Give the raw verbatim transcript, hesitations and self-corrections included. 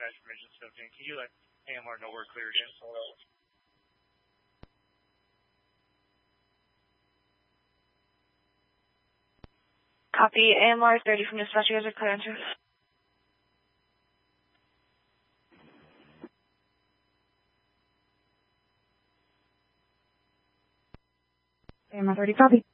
dispatch from Engine seventeen. Can you let A M R know we're cleared in? Copy. A M R thirty from dispatch. You guys are clear answer. A M R thirty, copy.